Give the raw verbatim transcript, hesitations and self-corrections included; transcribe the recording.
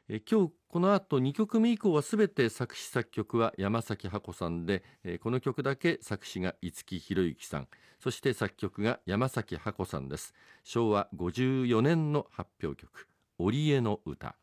え今日この後にきょくめ以降はすべて作詞作曲は山崎ハコさんで、えこの曲だけ作詞が五木ひろゆきさん、そして作曲が山崎ハコさんです。しょうわごじゅうよねんの発表曲、織江の歌。